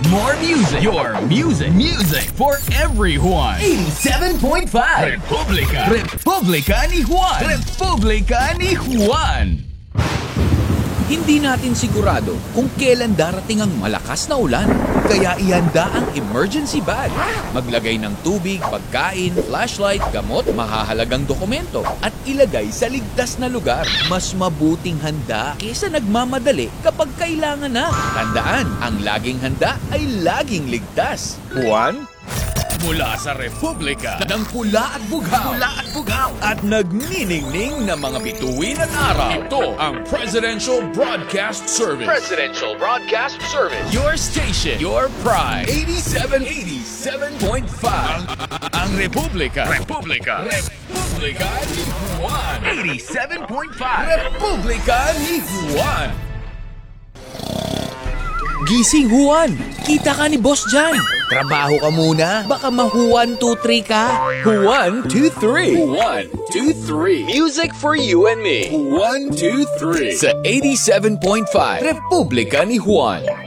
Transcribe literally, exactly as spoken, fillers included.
more music. Your music. Music for everyone. eighty-seven point five. Republika. Republika ni Juan. Republika ni Juan. Hindi natin sigurado kung kailan darating ang malakas na ulan. Kaya ihanda ang emergency bag. Maglagay ng tubig, pagkain, flashlight, gamot, mahahalagang dokumento at ilagay sa ligtas na lugar. Mas mabuting handa kaysa nagmamadali kapag kailangan na. Tandaan, ang laging handa ay laging ligtas. Juan? Mula sa Republika ng pula at bughaw. Pula at bughaw. At nagniningning na mga bituin at araw. Ito ang Presidential Broadcast Service. Presidential Broadcast Service. Your station. Your pride. eighty-seven, eighty-seven point five. Ang Republika. Republika. Republika ni Juan. eighty-seven point five. Republika ni Juan. Gising, Juan! Kita ka ni boss dyan! Trabaho ka muna, baka ma-Juan two three ka! Juan two three! One, two, three. Music for you and me! One, two, three. Sa eighty-seven point five, Republika ni Juan.